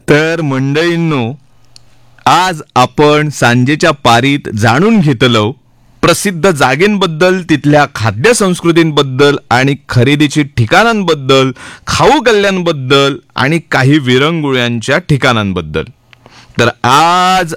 तर मंडळींनो, आज आपण सांजेच्या पारीत जाणून घेतलो प्रसिद्ध जागेंबद्दल, तिथल्या खाद्य संस्कृतींबद्दल आणि खरेदीची ठिकाणांबद्दल, खाऊ गल्ल्यांबद्दल आणि काही विरंगुळ्यांच्या ठिकाणांबद्दल. तर आज